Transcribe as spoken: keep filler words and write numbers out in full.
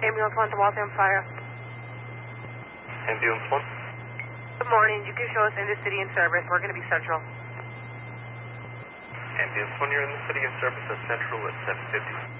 Ambulance one to Waltham Fire. Ambulance one. Good morning. You can show us in the city in service. We're going to be central. Ambulance one, you're in the city in service at Central at seven fifty.